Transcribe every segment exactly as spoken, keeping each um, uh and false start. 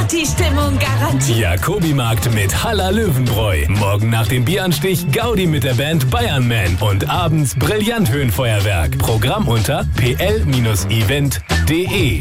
Partystimmung garantiert. Jacobi-Markt mit Halla Löwenbräu. Morgen nach dem Bieranstich Gaudi mit der Band Bayern Man. Und abends Brillant Höhenfeuerwerk. Programm unter p l event punkt d e.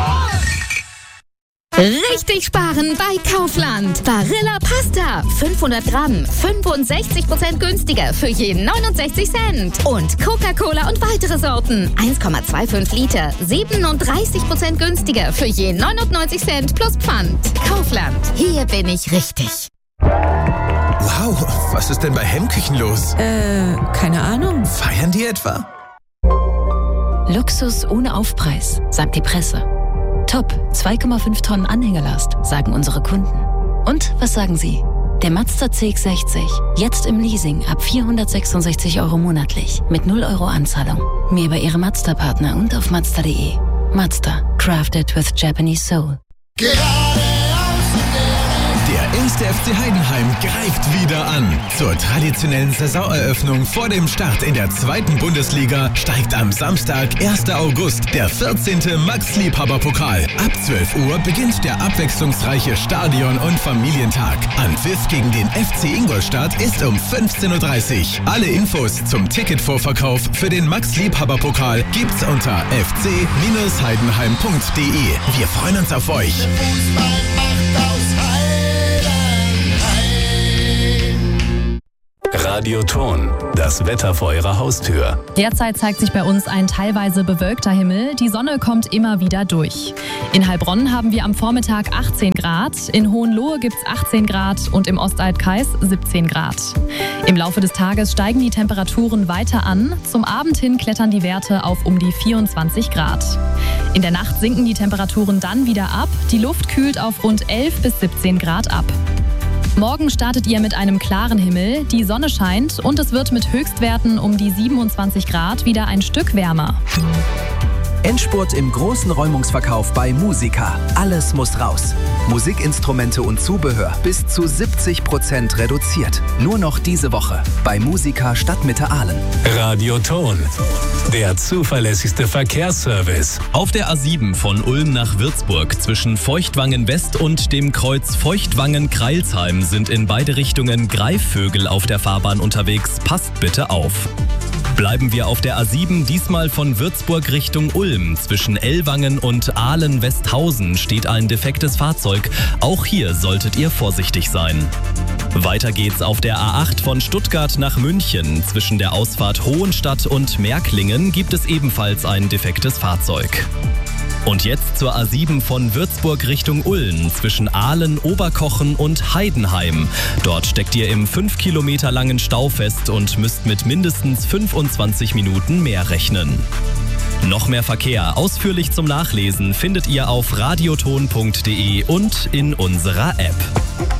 Richtig sparen bei Kaufland. Barilla Pasta. fünfhundert Gramm. fünfundsechzig Prozent günstiger für je neunundsechzig Cent. Und Coca-Cola und weitere Sorten. eins Komma fünfundzwanzig Liter. siebenunddreißig Prozent günstiger für je neunundneunzig Cent plus Pfand. Kaufland. Hier bin ich richtig. Wow, was ist denn bei Hemmküchen los? Äh, keine Ahnung. Feiern die etwa? Luxus ohne Aufpreis, sagt die Presse. Top, zwei Komma fünf Tonnen Anhängelast, sagen unsere Kunden. Und was sagen Sie? Der Mazda C X sechzig, jetzt im Leasing ab vierhundertsechsundsechzig Euro monatlich, mit null Euro Anzahlung. Mehr bei Ihrem Mazda-Partner und auf mazda punkt de. Mazda, crafted with Japanese soul. Der erste F C Heidenheim greift wieder an. Zur traditionellen Saisoneröffnung vor dem Start in der zweiten Bundesliga steigt am Samstag, ersten August, der vierzehnte Max-Liebhaber-Pokal. Ab zwölf Uhr beginnt der abwechslungsreiche Stadion- und Familientag. Anpfiff gegen den F C Ingolstadt ist um fünfzehn Uhr dreißig. Alle Infos zum Ticketvorverkauf für den Max-Liebhaber-Pokal gibt's unter f c Bindestrich heidenheim punkt d e. Wir freuen uns auf euch. Radioton, das Wetter vor Ihrer Haustür. Derzeit zeigt sich bei uns ein teilweise bewölkter Himmel. Die Sonne kommt immer wieder durch. In Heilbronn haben wir am Vormittag achtzehn Grad, in Hohenlohe gibt es achtzehn Grad und im Ostaltkreis siebzehn Grad. Im Laufe des Tages steigen die Temperaturen weiter an. Zum Abend hin klettern die Werte auf um die vierundzwanzig Grad. In der Nacht sinken die Temperaturen dann wieder ab. Die Luft kühlt auf rund elf bis siebzehn Grad ab. Morgen startet ihr mit einem klaren Himmel, die Sonne scheint und es wird mit Höchstwerten um die siebenundzwanzig Grad wieder ein Stück wärmer. Endspurt im großen Räumungsverkauf bei Musica. Alles muss raus. Musikinstrumente und Zubehör bis zu siebzig Prozent reduziert. Nur noch diese Woche bei Musica Stadtmitte Aalen. Radioton, der zuverlässigste Verkehrsservice. Auf der A sieben von Ulm nach Würzburg zwischen Feuchtwangen West und dem Kreuz Feuchtwangen-Kreilsheim sind in beide Richtungen Greifvögel auf der Fahrbahn unterwegs. Passt bitte auf. Bleiben wir auf der A sieben, diesmal von Würzburg Richtung Ulm. Zwischen Ellwangen und Aalen-Westhausen steht ein defektes Fahrzeug. Auch hier solltet ihr vorsichtig sein. Weiter geht's auf der A acht von Stuttgart nach München. Zwischen der Ausfahrt Hohenstadt und Märklingen gibt es ebenfalls ein defektes Fahrzeug. Und jetzt zur A sieben von Würzburg Richtung Ulm zwischen Aalen, Oberkochen und Heidenheim. Dort steckt ihr im fünf Kilometer langen Stau fest und müsst mit mindestens fünfundzwanzig Minuten mehr rechnen. Noch mehr Verkehr ausführlich zum Nachlesen findet ihr auf radioton punkt de und in unserer App.